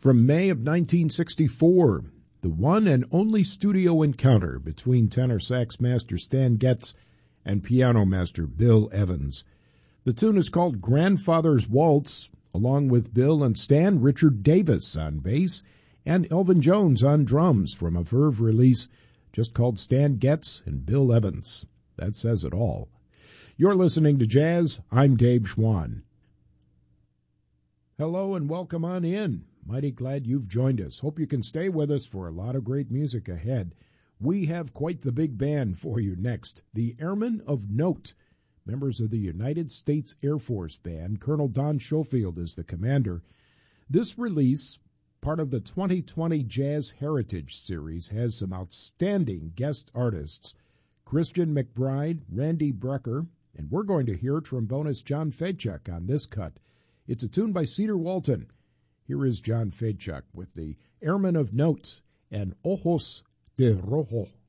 From May of 1964, the one and only studio encounter between tenor sax master Stan Getz and piano master Bill Evans. The tune is called Grandfather's Waltz. Along with Bill and Stan, Richard Davis on bass and Elvin Jones on drums from a Verve release just called Stan Getz and Bill Evans. That says it all. You're listening to Jazz. I'm Dave Schwann. Hello and welcome on in. Mighty glad you've joined us. Hope you can stay with us for a lot of great music ahead. We have quite the big band for you next. The Airmen of Note, members of the United States Air Force Band. Colonel Don Schofield is the commander. This release, part of the 2020 Jazz Heritage Series, has some outstanding guest artists. Christian McBride, Randy Brecker, and we're going to hear trombonist John Fedchuk on this cut. It's a tune by Cedar Walton. Here is John Fedchuk with the Airmen of Note and Ojos de Rojo.